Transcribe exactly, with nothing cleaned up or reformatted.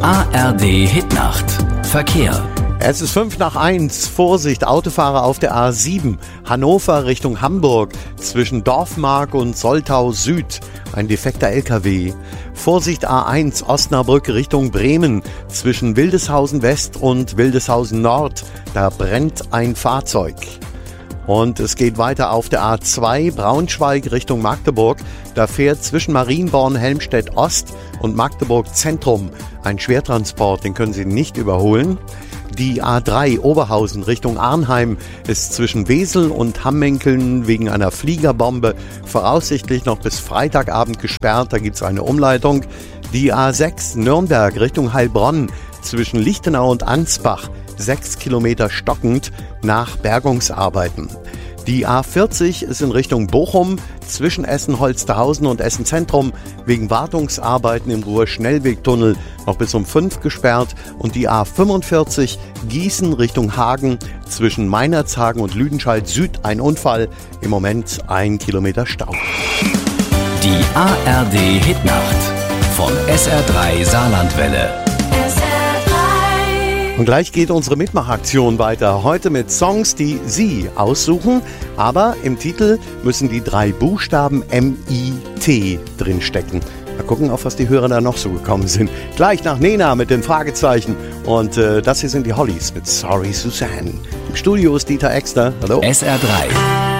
A R D Hitnacht. Verkehr. Es ist fünf nach eins. Vorsicht, Autofahrer auf der A sieben. Hannover Richtung Hamburg. Zwischen Dorfmark und Soltau Süd. Ein defekter L K W. Vorsicht A eins, Osnabrück Richtung Bremen. Zwischen Wildeshausen West und Wildeshausen Nord. Da brennt ein Fahrzeug. Und es geht weiter auf der A zwei, Braunschweig Richtung Magdeburg. Da fährt zwischen Marienborn, Helmstedt Ost und Magdeburg Zentrum ein Schwertransport, den können Sie nicht überholen. Die A drei, Oberhausen Richtung Arnheim, ist zwischen Wesel und Hammenkeln wegen einer Fliegerbombe voraussichtlich noch bis Freitagabend gesperrt. Da gibt es eine Umleitung. Die A sechs, Nürnberg Richtung Heilbronn, zwischen Lichtenau und Ansbach, sechs Kilometer stockend nach Bergungsarbeiten. Die A vierzig ist in Richtung Bochum, zwischen Essen-Holsterhausen und Essen-Zentrum wegen Wartungsarbeiten im Ruhr-Schnellwegtunnel noch bis um fünf gesperrt. Und die A fünfundvierzig, Gießen Richtung Hagen, zwischen Meinerzhagen und Lüdenscheid Süd ein Unfall, im Moment ein Kilometer Stau. Die A R D Hitnacht von S R drei Saarlandwelle. Und gleich geht unsere Mitmachaktion weiter. Heute mit Songs, die Sie aussuchen. Aber im Titel müssen die drei Buchstaben M I T drinstecken. Mal gucken, auf was die Hörer da noch so gekommen sind. Gleich nach Nena mit den Fragezeichen. Und äh, das hier sind die Hollies mit Sorry Suzanne. Im Studio ist Dieter Exter. Hallo. S R drei.